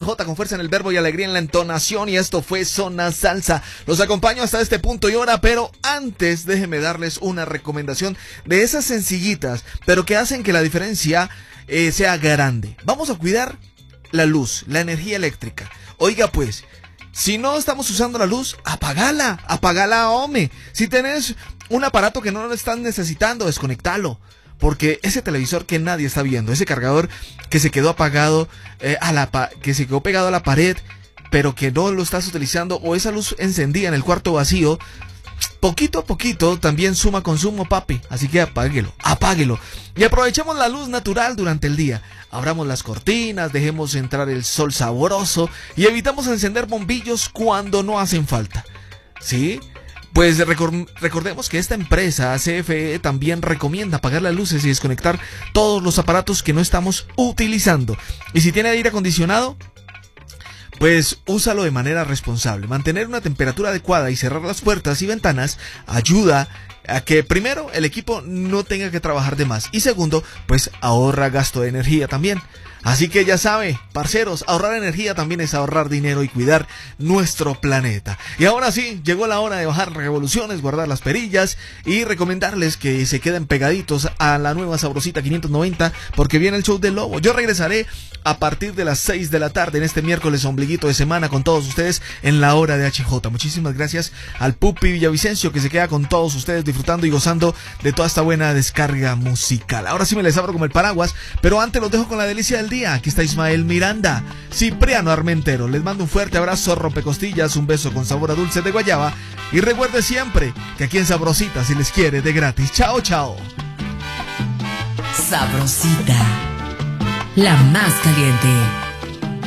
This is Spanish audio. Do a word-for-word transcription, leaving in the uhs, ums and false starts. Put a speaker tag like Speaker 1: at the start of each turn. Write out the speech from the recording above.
Speaker 1: J con fuerza en el verbo y alegría en la entonación, y esto fue Zona Salsa. Los acompaño hasta este punto y hora, pero antes déjenme darles una recomendación de esas sencillitas, pero que hacen que la diferencia eh, sea grande. Vamos a cuidar la luz, la energía eléctrica. Oiga pues, si no estamos usando la luz, apagala, apagala, hombre. Si tenés un aparato que no lo estás necesitando, desconectalo. Porque ese televisor que nadie está viendo, ese cargador que se quedó apagado, eh, a la pa- que se quedó pegado a la pared, pero que no lo estás utilizando, o esa luz encendida en el cuarto vacío, poquito a poquito también suma consumo, papi. Así que apáguelo, apáguelo. Y aprovechemos la luz natural durante el día. Abramos las cortinas, dejemos entrar el sol sabroso y evitamos encender bombillos cuando no hacen falta. ¿Sí? Pues recor- recordemos que esta empresa C F E también recomienda apagar las luces y desconectar todos los aparatos que no estamos utilizando. Y si tiene aire acondicionado, pues úsalo de manera responsable. Mantener una temperatura adecuada y cerrar las puertas y ventanas ayuda a que, primero, el equipo no tenga que trabajar de más, y segundo, pues ahorra gasto de energía también. Así que ya sabe, parceros, ahorrar energía también es ahorrar dinero y cuidar nuestro planeta. Y ahora sí, llegó la hora de bajar revoluciones, guardar las perillas y recomendarles que se queden pegaditos a la nueva Sabrosita quinientos noventa, porque viene el show del Lobo. Yo regresaré a partir de las seis de la tarde en este miércoles ombliguito de semana con todos ustedes en la hora de H J. Muchísimas gracias al Pupi Villavicencio, que se queda con todos ustedes disfrutando y gozando de toda esta buena descarga musical. Ahora sí me les abro como el paraguas, pero antes los dejo con la delicia del día. Aquí está Ismael Miranda, Cipriano Armentero. Les mando un fuerte abrazo, rompecostillas, un beso con sabor a dulce de guayaba, y recuerde siempre que aquí en Sabrosita si les quiere de gratis. Chao, chao.
Speaker 2: Sabrosita, la más caliente.